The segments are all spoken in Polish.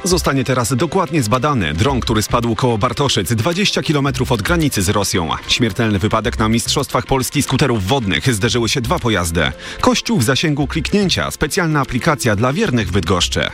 Zostanie teraz dokładnie zbadany dron, który spadł koło Bartoszyc, 20 km od granicy z Rosją. Śmiertelny wypadek na Mistrzostwach Polski skuterów wodnych. Zderzyły się dwa pojazdy. Kościół w zasięgu kliknięcia. Specjalna aplikacja dla wiernych w Bydgoszczy.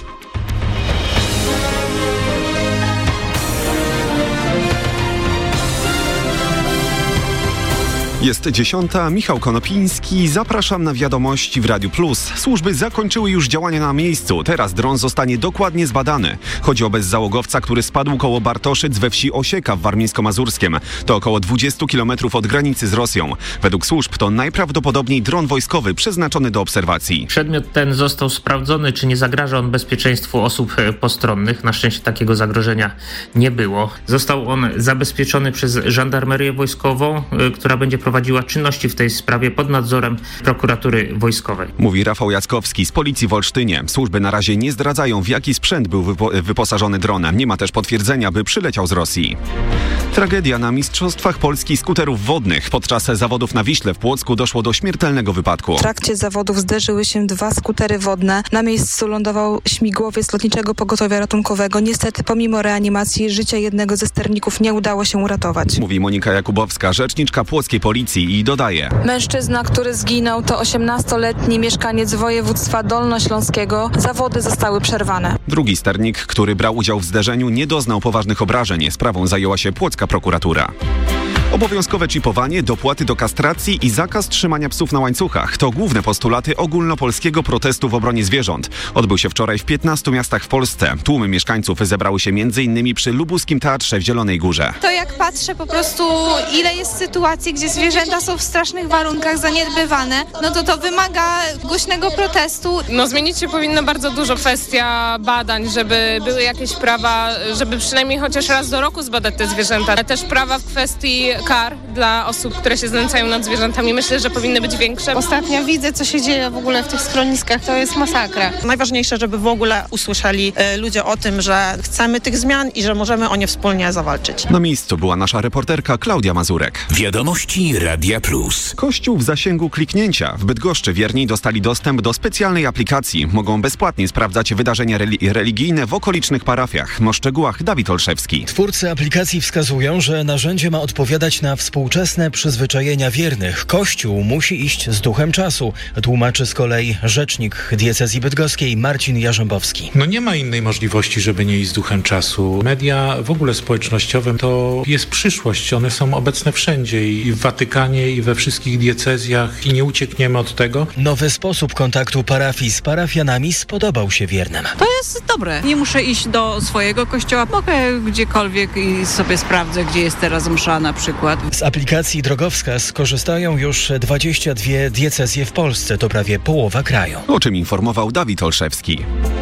Jest 10. Michał Konopiński. Zapraszam na wiadomości w Radiu Plus. Służby zakończyły już działania na miejscu. Teraz dron zostanie dokładnie zbadany. Chodzi o bezzałogowca, który spadł koło Bartoszyc we wsi Osieka w Warmińsko-Mazurskiem. To około 20 km od granicy z Rosją. Według służb to najprawdopodobniej dron wojskowy przeznaczony do obserwacji. Przedmiot ten został sprawdzony, czy nie zagraża on bezpieczeństwu osób postronnych. Na szczęście takiego zagrożenia nie było. Został on zabezpieczony przez żandarmerię wojskową, która będzie prowadziła czynności w tej sprawie pod nadzorem prokuratury wojskowej. Mówi Rafał Jackowski z Policji w Olsztynie. Służby na razie nie zdradzają, w jaki sprzęt był wyposażony dron. Nie ma też potwierdzenia, by przyleciał z Rosji. Tragedia na Mistrzostwach Polski skuterów wodnych. Podczas zawodów na Wiśle w Płocku doszło do śmiertelnego wypadku. W trakcie zawodów zderzyły się dwa skutery wodne. Na miejscu lądował śmigłowiec Lotniczego Pogotowia Ratunkowego. Niestety pomimo reanimacji życia jednego ze sterników nie udało się uratować. Mówi Monika Jakubowska, rzeczniczka płockiej policji i dodaje. Mężczyzna, który zginął, to 18-letni mieszkaniec województwa dolnośląskiego. Zawody zostały przerwane. Drugi sternik, który brał udział w zderzeniu, nie doznał poważnych obrażeń. Sprawą zajęła się płocka prokuratura. Obowiązkowe czipowanie, dopłaty do kastracji i zakaz trzymania psów na łańcuchach to główne postulaty ogólnopolskiego protestu w obronie zwierząt. Odbył się wczoraj w 15 miastach w Polsce. Tłumy mieszkańców zebrały się m.in. przy Lubuskim Teatrze w Zielonej Górze. To jak patrzę po prostu, ile jest sytuacji, gdzie zwierzęta są w strasznych warunkach zaniedbywane, no to wymaga głośnego protestu. Zmienić się powinno bardzo dużo. Kwestia badań, żeby były jakieś prawa, żeby przynajmniej chociaż raz do roku zbadać te zwierzęta, ale też prawa w kwestii kar dla osób, które się znęcają nad zwierzętami. Myślę, że powinny być większe. Ostatnio widzę, co się dzieje w ogóle w tych schroniskach. To jest masakra. Najważniejsze, żeby w ogóle usłyszeli ludzie o tym, że chcemy tych zmian i że możemy o nie wspólnie zawalczyć. Na miejscu była nasza reporterka Klaudia Mazurek. Wiadomości Radia Plus. Kościół w zasięgu kliknięcia. W Bydgoszczy wierni dostali dostęp do specjalnej aplikacji. Mogą bezpłatnie sprawdzać wydarzenia religijne w okolicznych parafiach. O szczegółach Dawid Olszewski. Twórcy aplikacji wskazują, że narzędzie ma odpowiadać na współczesne przyzwyczajenia wiernych. Kościół musi iść z duchem czasu, tłumaczy z kolei rzecznik diecezji bydgoskiej Marcin Jarzębowski. Nie ma innej możliwości, żeby nie iść z duchem czasu. Media w ogóle społecznościowe to jest przyszłość. One są obecne wszędzie i w Watykanie, i we wszystkich diecezjach i nie uciekniemy od tego. Nowy sposób kontaktu parafii z parafianami spodobał się wiernym. To jest dobre. Nie muszę iść do swojego kościoła. Mogę gdziekolwiek i sobie sprawdzę, gdzie jest teraz msza na przykład. Z aplikacji Drogowskaz skorzystają już 22 diecezje w Polsce, to prawie połowa kraju. O czym informował Dawid Olszewski.